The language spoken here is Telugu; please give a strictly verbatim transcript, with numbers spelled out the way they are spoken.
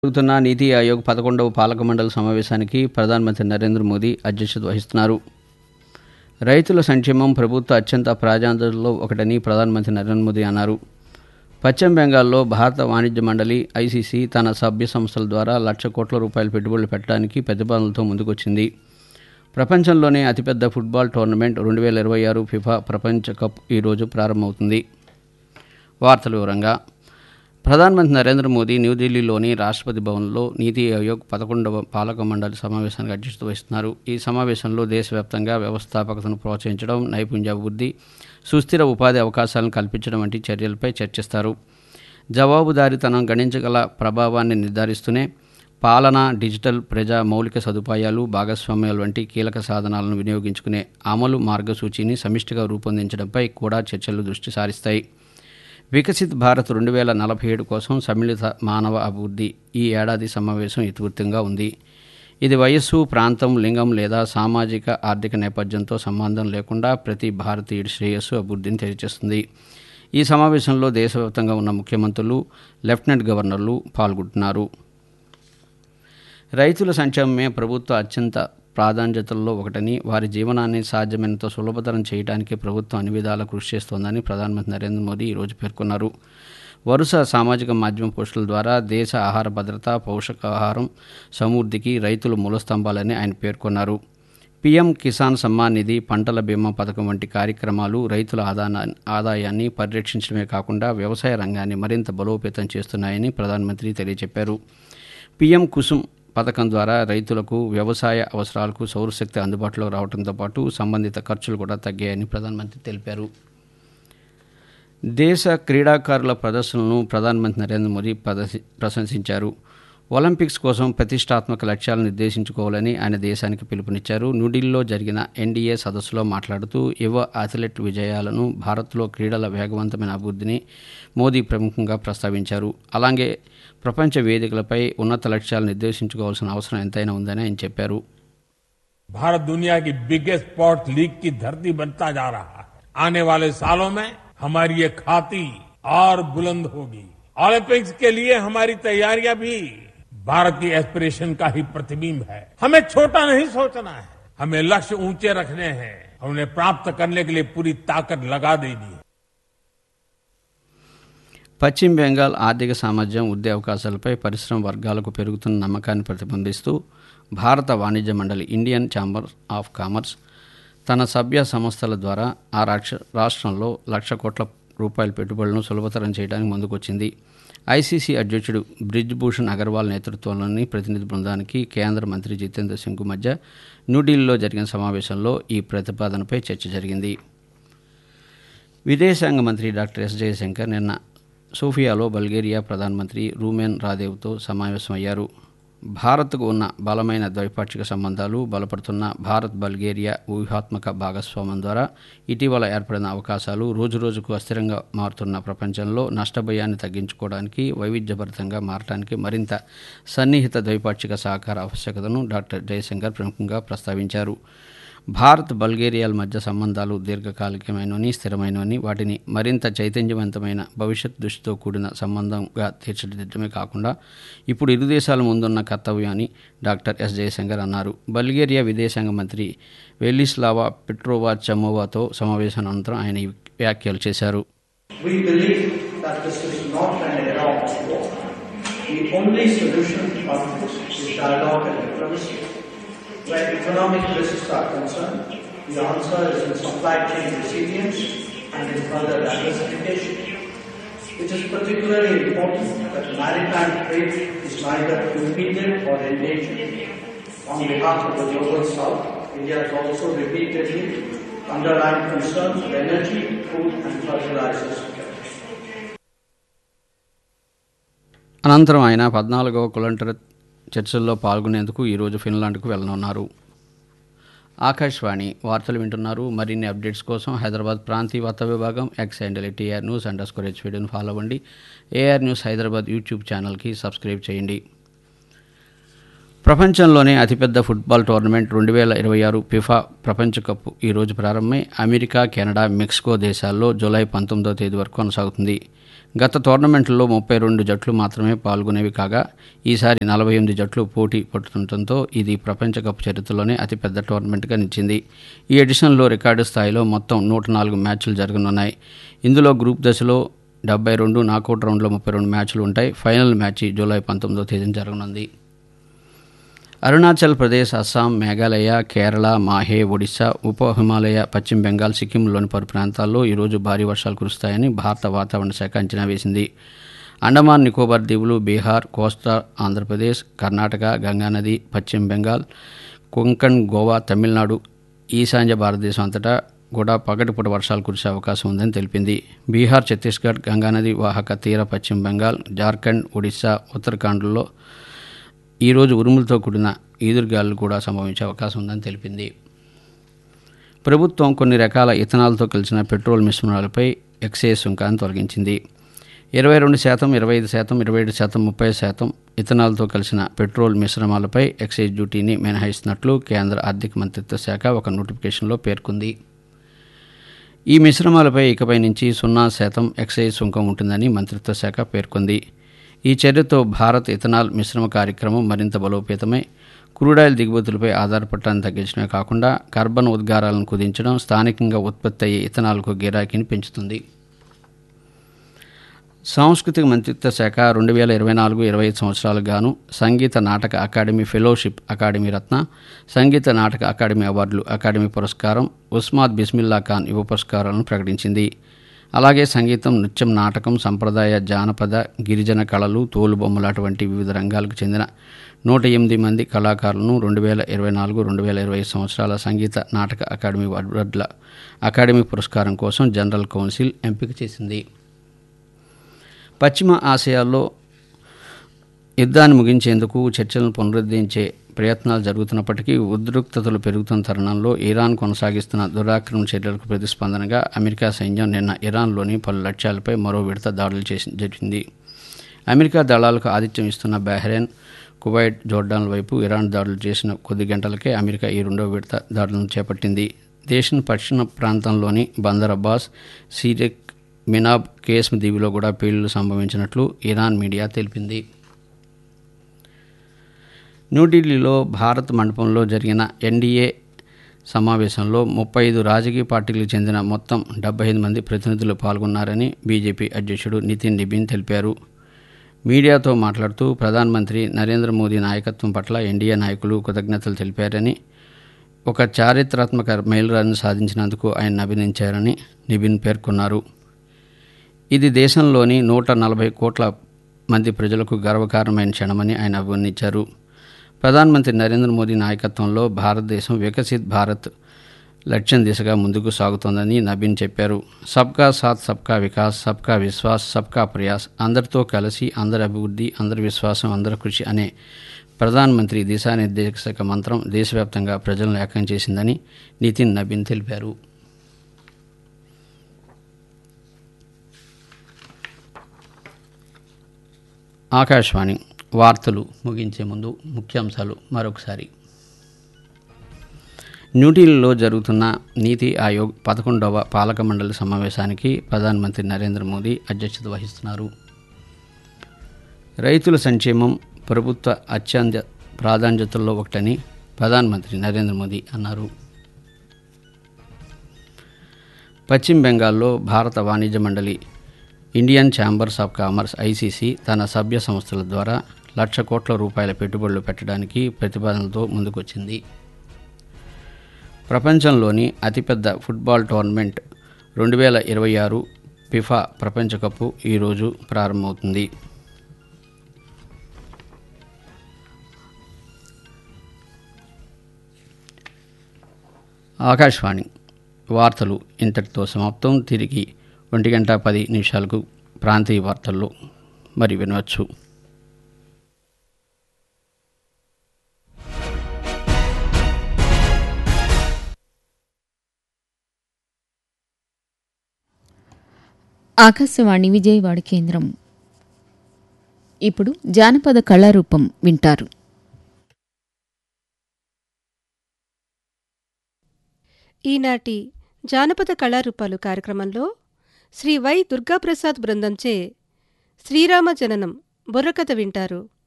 జరుగుతున్న నీతి ఆయోగ్ పదకొండవ పాలక మండలి సమావేశానికి ప్రధానమంత్రి నరేంద్ర మోదీ అధ్యక్షత వహిస్తున్నారు. రైతుల సంక్షేమం ప్రభుత్వ అత్యంత ప్రాధాన్యతల్లో ఒకటని ప్రధానమంత్రి నరేంద్ర మోదీ అన్నారు. పశ్చిమ బెంగాల్లో భారత వాణిజ్య మండలి ఐసీసీ తన సభ్య సంస్థల ద్వారా లక్ష కోట్ల రూపాయల పెట్టుబడులు పెట్టడానికి ప్రతిపాదనలతో ముందుకొచ్చింది. ప్రపంచంలోనే అతిపెద్ద ఫుట్బాల్ టోర్నమెంట్ రెండు వేల ఇరవై ఆరు ఫిఫా ప్రపంచ కప్ ఈరోజు ప్రారంభమవుతుంది. వార్తల వివరంగా ప్రధానమంత్రి నరేంద్ర మోదీ న్యూఢిల్లీలోని రాష్ట్రపతి భవన్లో నీతి ఆయోగ్ పదకొండవ పాలక మండలి సమావేశానికి అధ్యక్షత వహిస్తున్నారు. ఈ సమావేశంలో దేశవ్యాప్తంగా వ్యవస్థాపకతను ప్రోత్సహించడం, నైపుణ్యాభివృద్ధి, సుస్థిర ఉపాధి అవకాశాలను కల్పించడం వంటి చర్యలపై చర్చిస్తారు. జవాబుదారీతనం గణించగల ప్రభావాన్ని నిర్ధారిస్తూనే పాలన, డిజిటల్, ప్రజా మౌలిక సదుపాయాలు, భాగస్వామ్యాలు వంటి కీలక సాధనాలను వినియోగించుకునే అమలు మార్గసూచీని సమిష్టిగా రూపొందించడంపై కూడా చర్చలు దృష్టి సారిస్తాయి. వికసిత్ భారత్ రెండు వేల నలభై ఏడు కోసం సమ్మిళిత మానవ అభివృద్ధి ఈ ఏడాది సమావేశం ఇతివృత్తంగా ఉంది. ఇది వయస్సు, ప్రాంతం, లింగం లేదా సామాజిక ఆర్థిక నేపథ్యంతో సంబంధం లేకుండా ప్రతి భారతీయుడి శ్రేయస్సు, అభివృద్ధిని తెలియజేస్తుంది. ఈ సమావేశంలో దేశవ్యాప్తంగా ఉన్న ముఖ్యమంత్రులు, లెఫ్టినెంట్ గవర్నర్లు పాల్గొంటున్నారు. రైతుల సంక్షేమమే ప్రభుత్వ అత్యంత ప్రాధాన్యతల్లో ఒకటని, వారి జీవనాన్ని సాధ్యమైనంత సులభతరం చేయడానికి ప్రభుత్వం అన్ని విధాలా కృషి చేస్తోందని ప్రధానమంత్రి నరేంద్ర మోదీ ఈరోజు పేర్కొన్నారు. వరుస సామాజిక మాధ్యమ పోస్టుల ద్వారా దేశ ఆహార భద్రత, పౌష్టికాహారం, సమృద్ధికి రైతులు మూలస్తంభాలని ఆయన పేర్కొన్నారు. పీఎం కిసాన్ సమ్మాన్ నిధి, పంటల బీమా పథకం వంటి కార్యక్రమాలు రైతుల ఆదానా ఆదాయాన్ని పరిరక్షించడమే కాకుండా వ్యవసాయ రంగాన్ని మరింత బలోపేతం చేస్తున్నాయని ప్రధానమంత్రి తెలియజెప్పారు. పీఎం కుసుమ్ పథకం ద్వారా రైతులకు వ్యవసాయ అవసరాలకు సౌరశక్తి అందుబాటులో రావడంతో పాటు సంబంధిత ఖర్చులు కూడా తగ్గాయని ప్రధానమంత్రి తెలిపారు. దేశ క్రీడాకారుల ప్రదర్శనలను ప్రధానమంత్రి నరేంద్ర మోదీ ప్రశంసించారు. ఒలింపిక్స్ కోసం ప్రతిష్టాత్మక లక్ష్యాలను నిర్దేశించుకోవాలని ఆయన దేశానికి పిలుపునిచ్చారు. న్యూఢిల్లీలో జరిగిన ఎన్డీఏ సదస్సులో మాట్లాడుతూ యువ అథ్లెట్ విజయాలను, భారత్లో క్రీడల వేగవంతమైన అభివృద్ధిని మోదీ ప్రముఖంగా ప్రస్తావించారు. అలాగే ప్రపంచ వేదికలపై ఉన్నత లక్ష్యాలు నిర్దేశించుకోవాల్సిన అవసరం ఎంతైనా ఉందని ఆయన చెప్పారు. भारत दुनिया की बिगेस्ट स्पोर्ट्स लीग की धरती बनता जा रहा है. आने वाले सालों में हमारी ये खाती और बुलंद होगी. ओलंपिक्स के लिए हमारी तैयारियां भी भारत की एस्पिरेशन का ही प्रतिबिंब है. हमें छोटा नहीं सोचना है, हमें लक्ष्य ऊंचे रखने हैं, उन्हें प्राप्त करने के लिए पूरी ताकत लगा देनी है. పశ్చిమ బెంగాల్ ఆర్థిక సామర్థ్యం, ఉద్యోగ అవకాశాలపై పరిశ్రమ వర్గాలకు పెరుగుతున్న నమ్మకాన్ని ప్రతిబింబిస్తూ భారత వాణిజ్య మండలి ఇండియన్ ఛాంబర్ ఆఫ్ కామర్స్ తన సభ్య సంస్థల ద్వారా ఆ రాష్ట్ర రాష్ట్రంలో లక్ష కోట్ల రూపాయల పెట్టుబడులను సులభతరం చేయడానికి ముందుకొచ్చింది. ఐసీసీ అధ్యక్షుడు బ్రిజ్ భూషణ్ అగర్వాల్ నేతృత్వంలోని ప్రతినిధి బృందానికి కేంద్ర మంత్రి జితేంద్ర సింగ్ మధ్య న్యూఢిల్లీలో జరిగిన సమావేశంలో ఈ ప్రతిపాదనపై చర్చ జరిగింది. విదేశాంగ మంత్రి డాక్టర్ ఎస్ జయశంకర్ నిన్న సోఫియాలో బల్గేరియా ప్రధానమంత్రి రూమెన్ రాదేవ్తో సమావేశమయ్యారు. భారత్కు ఉన్న బలమైన ద్వైపాక్షిక సంబంధాలు, బలపడుతున్న భారత్ బల్గేరియా వ్యూహాత్మక భాగస్వామ్యం ద్వారా ఇటీవల ఏర్పడిన అవకాశాలు, రోజురోజుకు అస్థిరంగా మారుతున్న ప్రపంచంలో నష్టభయాన్ని తగ్గించుకోవడానికి, వైవిధ్యభరితంగా మారడానికి మరింత సన్నిహిత ద్వైపాక్షిక సహకార ఆవశ్యకతను డాక్టర్ జయశంకర్ ప్రముఖంగా ప్రస్తావించారు. భారత్ బల్గేరియాల మధ్య సంబంధాలు దీర్ఘకాలికమైనవని, స్థిరమైనవని, వాటిని మరింత చైతన్యవంతమైన భవిష్యత్ దృష్టితో కూడిన సంబంధంగా తీర్చిదిద్దడమే కాకుండా ఇప్పుడు ఇరు దేశాల ముందున్న కర్తవ్యాన్ని డాక్టర్ ఎస్ జయశంకర్ అన్నారు. బల్గేరియా విదేశాంగ మంత్రి వెలిస్లావా పెట్రోవా చమోవాతో సమావేశం అనంతరం ఆయన ఈ వ్యాఖ్యలు చేశారు. Where economic risks are concerned, the answer is in supply chain resilience and in further diversification. It is particularly important that maritime trade is neither impeded or endangered. On behalf of the Global South, India has also repeatedly underlined concerns of energy, food and fertilizers security. అనంతరం ఆయన పద్నాలుగవ కులంటర్ చర్చల్లో పాల్గొనేందుకు ఈరోజు ఫిన్లాండ్కు వెళ్లనున్నారు. ఆకాశవాణి వార్తలు వింటున్నారు. మరిన్ని అప్డేట్స్ కోసం హైదరాబాద్ ప్రాంతీయ వార్తా విభాగం X handle TR news under score హెచ్వీడీని follow అవ్వండి. ఏఆర్ న్యూస్ హైదరాబాద్ యూట్యూబ్ ఛానల్కి సబ్స్క్రైబ్ చేయండి. ప్రపంచంలోనే అతిపెద్ద ఫుట్బాల్ టోర్నమెంట్ రెండు వేల ఇరవై ఆరు ఫిఫా ప్రపంచ కప్ ఈరోజు ప్రారంభమై అమెరికా, కెనడా, మెక్సికో దేశాల్లో జూలై పంతొమ్మిదవ తేదీ వరకు కొనసాగుతుంది. గత టోర్నమెంట్లో ముప్పై రెండు జట్లు మాత్రమే పాల్గొనేవి కాగా ఈసారి నలభై ఎనిమిది జట్లు పోటీ పడుతుండటంతో ఇది ప్రపంచ కప్ చరిత్రలోనే అతిపెద్ద టోర్నమెంట్గా నిలిచింది. ఈ ఎడిషన్లో రికార్డు స్థాయిలో మొత్తం నూట నాలుగు మ్యాచ్లు జరగనున్నాయి. ఇందులో గ్రూప్ దశలో డెబ్బై రెండు, నాకౌట్ రౌండ్లో ముప్పై రెండు మ్యాచ్లు ఉంటాయి. ఫైనల్ మ్యాచ్ జూలై పంతొమ్మిదవ తేదీన జరగనుంది. అరుణాచల్ ప్రదేశ్, అస్సాం, మేఘాలయ, కేరళ, మాహే, ఒడిశా, ఉప హిమాలయ, పశ్చిమ బెంగాల్, సిక్కింలోని పలు ప్రాంతాల్లో ఈరోజు భారీ వర్షాలు కురుస్తాయని భారత వాతావరణ శాఖ అంచనా వేసింది. అండమాన్ నికోబార్ దీవులు, బీహార్, కోస్తా ఆంధ్రప్రదేశ్, కర్ణాటక, గంగానది, పశ్చిమ బెంగాల్, కొంకణ్, గోవా, తమిళనాడు, ఈశాన్య భారతదేశం అంతటా కూడా పగటిపూట వర్షాలు కురిసే అవకాశం ఉందని తెలిపింది. బీహార్, ఛత్తీస్గఢ్, గంగానది వాహక తీర పశ్చిమ బెంగాల్, జార్ఖండ్, ఒడిశా, ఉత్తరాఖండ్లో ఈరోజు ఉరుములతో కూడిన ఈదురుగాలులు కూడా సంభవించే అవకాశం ఉందని తెలిపింది. ప్రభుత్వం కొన్ని రకాల ఇథనాల్తో కలిసిన పెట్రోల్ మిశ్రమాలపై ఎక్సైజ్ సుంకాన్ని తొలగించింది. ఇరవై రెండు శాతం, ఇరవై ఐదు శాతం, ఇరవై ఏడు శాతం, ముప్పై శాతం ఇథనాల్తో కలిసిన పెట్రోల్ మిశ్రమాలపై ఎక్సైజ్ డ్యూటీని మినహాయిస్తున్నట్లు కేంద్ర ఆర్థిక మంత్రిత్వ శాఖ ఒక నోటిఫికేషన్లో పేర్కొంది. ఈ మిశ్రమాలపై ఇకపై నుంచి సున్నా శాతం ఎక్సైజ్ సుంకం ఉంటుందని మంత్రిత్వ శాఖ పేర్కొంది. ఈ చర్యతో భారత్ ఇథనాల్ మిశ్రమ కార్యక్రమం మరింత బలోపేతమై క్రూడాయిల్ దిగుమతులపై ఆధారపడటాన్ని తగ్గించడమే కాకుండా కార్బన్ ఉద్గారాలను కుదించడం, స్థానికంగా ఉత్పత్తి అయ్యే ఇథనాల్కు గిరాకీని పెంచుతుంది. సాంస్కృతిక మంత్రిత్వ శాఖ రెండు వేల ఇరవై నాలుగు ఇరవై ఐదు సంవత్సరాలకు గాను Sangeet Natak academy fellowship, academy రత్న, సంగీత నాటక అకాడమీ అవార్డులు, అకాడమీ పురస్కారం, ఉస్మాద్ బిస్మిల్లా ఖాన్ యువ పురస్కారాలను ప్రకటించింది. అలాగే సంగీతం, నృత్యం, నాటకం, సంప్రదాయ, జానపద, గిరిజన కళలు, తోలుబొమ్మలాట వంటి వివిధ రంగాలకు చెందిన నూట ఎనిమిది మంది కళాకారులను రెండు వేల ఇరవై నాలుగు రెండు వేల ఇరవై ఐదు సంవత్సరాల సంగీత నాటక అకాడమీ అవార్డుల అకాడమీ పురస్కారం కోసం జనరల్ కౌన్సిల్ ఎంపిక చేసింది. పశ్చిమ ఆసియాలో యుద్ధాన్ని ముగించేందుకు చర్చలను పునరుద్ధరించే ప్రయత్నాలు జరుగుతున్నప్పటికీ ఉద్రిక్తతలు పెరుగుతున్న తరుణంలో ఇరాన్ కొనసాగిస్తున్న దురాక్రమణ చర్యలకు ప్రతిస్పందనగా అమెరికా సైన్యం నిన్న ఇరాన్లోని పలు లక్ష్యాలపై మరో విడత దాడులు చేసి జరిగింది. అమెరికా దళాలకు ఆతిథ్యం ఇస్తున్న బహ్రెయిన్, కువైట్, జోర్డాన్ల వైపు ఇరాన్ దాడులు చేసిన కొద్ది గంటలకే అమెరికా ఈ రెండో విడత దాడులను చేపట్టింది. దేశం పశ్చిమ ప్రాంతంలోని బందర్ అబ్బాస్, సిరిక్, మినాబ్, కేస్మ్ దీవిలో కూడా పేలుళ్లు సంభవించినట్లు ఇరాన్ మీడియా తెలిపింది. న్యూఢిల్లీలో భారత్ మండపంలో జరిగిన ఎన్డీఏ సమావేశంలో ముప్పై ఐదు రాజకీయ పార్టీలకు చెందిన మొత్తం డెబ్బై ఐదు మంది ప్రతినిధులు పాల్గొన్నారని బీజేపీ అధ్యక్షుడు నితిన్ నిబిన్ తెలిపారు. మీడియాతో మాట్లాడుతూ ప్రధానమంత్రి నరేంద్ర మోదీ నాయకత్వం పట్ల ఎన్డీఏ నాయకులు కృతజ్ఞతలు తెలిపారని, ఒక చారిత్రాత్మక మైలురాయిని సాధించినందుకు ఆయన అభినందించారని నిబిన్ పేర్కొన్నారు. ఇది దేశంలోని నూట నలభై కోట్ల మంది ప్రజలకు గర్వకారణమైన క్షణమని ఆయన అభివర్ణించారు. ప్రధానమంత్రి నరేంద్ర మోదీ నాయకత్వంలో భారతదేశం వికసిత్ భారత్ లక్ష్యం దిశగా ముందుకు సాగుతోందని నబీన్ చెప్పారు. సబ్కా సాత్, సబ్కా వికాస్, సబ్కా విశ్వాస్, సబ్కా ప్రయాస్, అందరితో కలిసి అందరి అభివృద్ధి, అందరి విశ్వాసం, అందరి కృషి అనే ప్రధానమంత్రి దిశానిర్దేశక మంత్రం దేశవ్యాప్తంగా ప్రజలను ఏకం చేసిందని నితిన్ నబీన్ తెలిపారు. ఆకాశవాణి వార్తలు ముగించే ముందు ముఖ్యాంశాలు మరొకసారి. న్యూఢిల్లీలో జరుగుతున్న నీతి ఆయోగ్ పదకొండవ పాలక మండలి సమావేశానికి ప్రధానమంత్రి నరేంద్ర మోదీ అధ్యక్షత వహిస్తున్నారు. రైతుల సంక్షేమం ప్రభుత్వ అత్యంత ప్రాధాన్యతల్లో ఒకటని ప్రధానమంత్రి నరేంద్ర మోదీ అన్నారు. పశ్చిమ బెంగాల్లో భారత వాణిజ్య మండలి Indian chambers of commerce ICC తన సభ్య సంస్థల ద్వారా లక్ష కోట్ల రూపాయల పెట్టుబడులు పెట్టడానికి ప్రతిపాదనలతో ముందుకొచ్చింది. ప్రపంచంలోని అతిపెద్ద ఫుట్బాల్ టోర్నమెంట్ రెండు వేల ఇరవై ఆరు ఫిఫా ప్రపంచ కప్ ఈరోజు ప్రారంభమవుతుంది. ఆకాశవాణి వార్తలు ఇంతటితో సమాప్తం. తిరిగి ఒంటి గంట పది నిమిషాలకు ప్రాంతీయ వార్తల్లో మరి వినవచ్చు. ఆకాశవాణి విజయవాడ కేంద్రం. ఇప్పుడు జానపద కళారూపం వింటారు. ఈనాటి జానపద కళారూపాలు కార్యక్రమంలో శ్రీ వై దుర్గాప్రసాద్ బృందంచే శ్రీరామ జననం బుర్రకథ వింటారు.